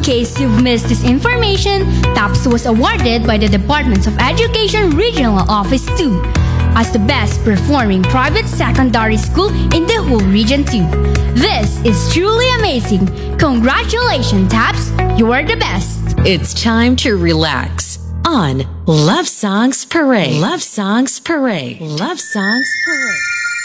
case you've missed this information, TAPS was awarded by the Department of Education Regional Office 2 as the best performing private secondary school in the whole region 2. This is truly amazing. Congratulations, TAPS. You are the best. It's time to relax on Love Songs Parade. Love Songs Parade. Love Songs Parade.